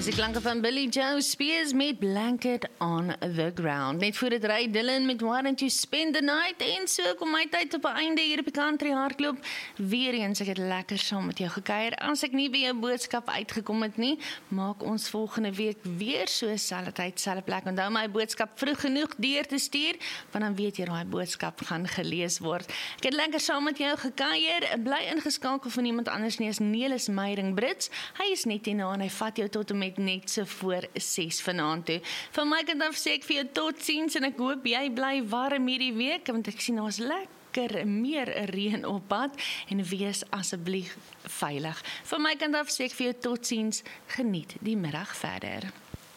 Dis die klanke van Billy Joe Spears met Blanket on the Ground. Net voor het ry Dylan met Why Don't You Spend the Night. En so kom my tyd op 'n einde hier op die Country Hardloop. Weer eens, ek het lekker saam met jou gekuier. As ek nie by jou boodskap uitgekom het nie, maak ons volgende week weer so selfde tyd, selfde plek. Onthou my boodskap vroeg genoeg deur te stuur, want dan weet jy daai boodskap gaan gelees word. Ek het lekker saam met jou gekuier. Bly ingeskakel van iemand anders nie as Nelis Meyering Brits. Hy is net hierna en hy vat jou tot en met net so voor 6 vanaand toe. Van my kant af sê ek vir jou totsiens en ek hoop jy bly warm hierdie week, want ek sien ons lekker meer reën op pad en wees asseblief veilig. Van my kant af sê ek vir jou totsiens, geniet die middag verder.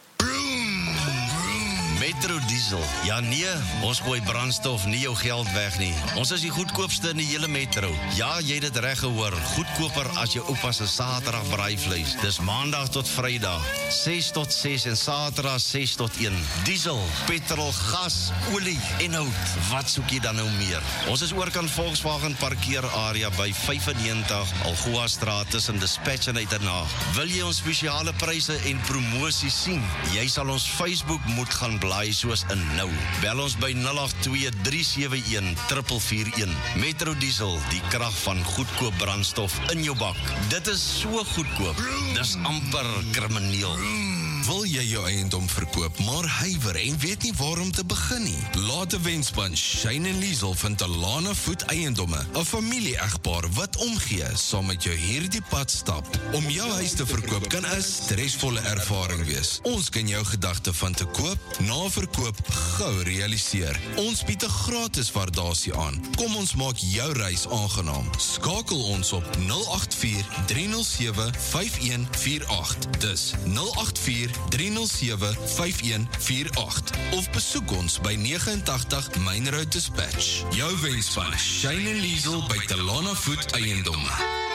Metro Diesel. Ja nee, ons gooi brandstof nie jou geld weg nie. Ons is die goedkoopste in die hele metro. Ja, jy het dit reg gehoor. Goedkoper as jou oupa se Saterdag braaivleis. Dis Maandag tot Vrydag, 6 tot 6 en Saterdag 6 tot 1. Diesel, petrol, gas, olie en hout. Wat soek jy dan nou meer? Ons is oorkant Volkswagen parkeerarea by 95 Algoa Straat tussen Dispatch en Uitenhaag. Wil jy ons spesiale pryse en promosies sien? Jy sal ons Facebook moet gaan blaai soos in nou. Bel ons by 082-371-441. Metro Diesel, die krag van goedkoop brandstof in jou bak. Dit is so goedkoop. Dis amper krimineel. Wil jy jou eiendom verkoop, maar huiwer en weet nie waarom te begin nie? Laat 'n wenspan Shane en Liesel van Talana Voet Eiendomme, 'n familie-egpaar wat omgee saam met jou hierdie pad stap. Om jou huis te verkoop kan 'n stresvolle ervaring wees. Ons kan jou gedagte van te koop, na verkoop gou realiseer. Ons bied 'n gratis waardasie aan. Kom ons maak jou reis aangenaam. Skakel ons op 084-307-5148. Dis 084-307-5148 of besoek ons by 89 Main Road Dispatch. Jou wenspan Shane en Liesel by Talana Voet Eiendomme.